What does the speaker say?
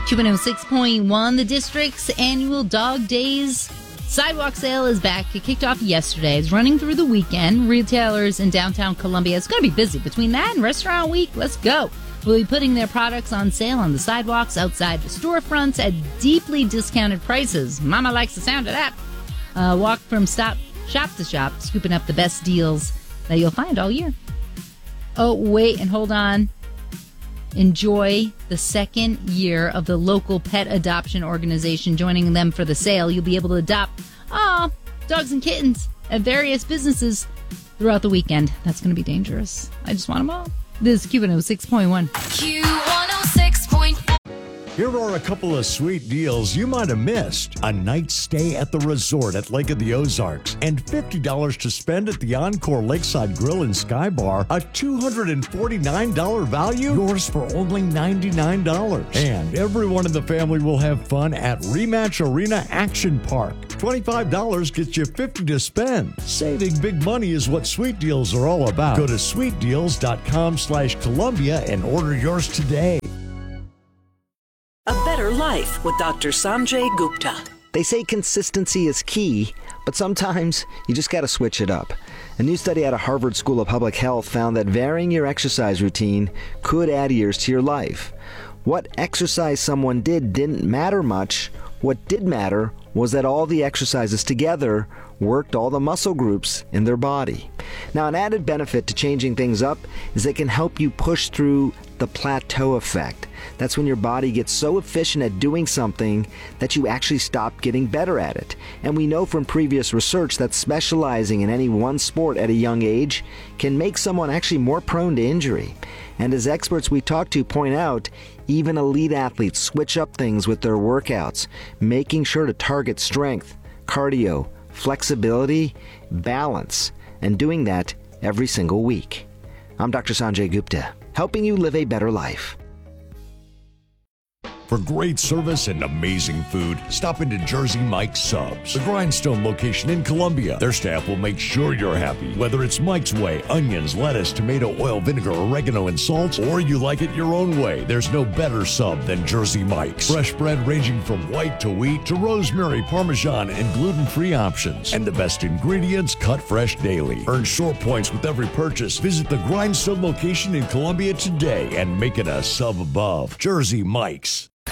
Q106.1, the district's annual Dog Days sidewalk sale is back. It kicked off yesterday. It's running through the weekend. Retailers in downtown Columbia, it's going to be busy. Between that and Restaurant Week, let's go. Will be putting their products on sale on the sidewalks, outside the storefronts at deeply discounted prices. Mama likes the sound of that. Walk from shop to shop, scooping up the best deals that you'll find all year. Oh, wait and hold on. Enjoy the second year of the local pet adoption organization. Joining them for the sale, you'll be able to adopt dogs and kittens at various businesses throughout the weekend. That's going to be dangerous. I just want them all. This is Q106.1. Q106.1. Here are a couple of sweet deals you might have missed. A night stay at the resort at Lake of the Ozarks and $50 to spend at the Encore Lakeside Grill and Sky Bar. A $249 value, yours for only $99. And everyone in the family will have fun at Rematch Arena Action Park. $25 gets you $50 to spend. Saving big money is what Sweet Deals are all about. Go to sweetdeals.com/Columbia and order yours today. A Better Life with Dr. Sanjay Gupta. They say consistency is key, but sometimes you just got to switch it up. A new study out of Harvard School of Public Health found that varying your exercise routine could add years to your life. What exercise someone did didn't matter much. What did matter was that all the exercises together worked all the muscle groups in their body. Now, an added benefit to changing things up is they can help you push through the plateau effect. That's when your body gets so efficient at doing something that you actually stop getting better at it. And we know from previous research that specializing in any one sport at a young age can make someone actually more prone to injury. And as experts we talk to point out, even elite athletes switch up things with their workouts, making sure to target strength, cardio, flexibility, balance, and doing that every single week. I'm Dr. Sanjay Gupta, helping you live a better life. For great service and amazing food, stop into Jersey Mike's Subs, the Grindstone location in Columbia. Their staff will make sure you're happy, whether it's Mike's Way, onions, lettuce, tomato, oil, vinegar, oregano, and salt, or you like it your own way. There's no better sub than Jersey Mike's. Fresh bread ranging from white to wheat to rosemary, parmesan, and gluten-free options. And the best ingredients cut fresh daily. Earn short points with every purchase. Visit the Grindstone location in Columbia today and make it a sub above. Jersey Mike's.